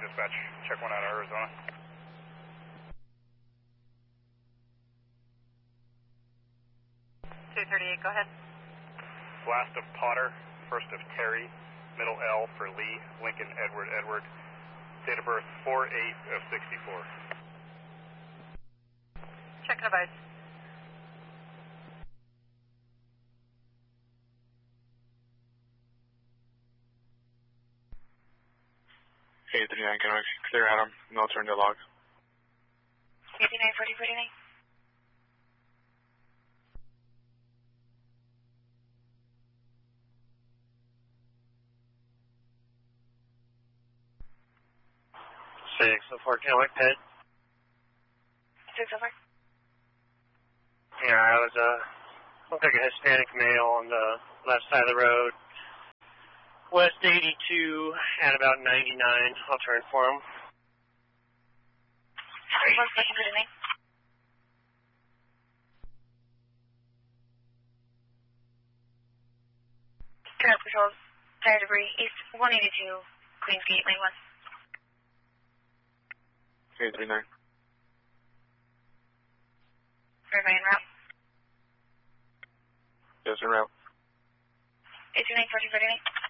dispatch. Check 1 out of Arizona. 238, go ahead. Last of Potter, first of Terry, middle L for Lee, Lincoln, Edward, Edward. Date of birth 4/8 of 64. Check device. Hey, 39 Kennewick, clear Adam, no turn to log. 89, 40, 49. So 4 Kennewick, Ped. 604. Yeah, I was, looked like a Hispanic male on the left side of the road. West 82 at about 99. I'll turn for him. What's looking for the name? Traffic Patrol, tire debris, east 182, Queens Gate, lane 1. Hey, 39. Everybody en route? Yes, en route. 89, 40, 49.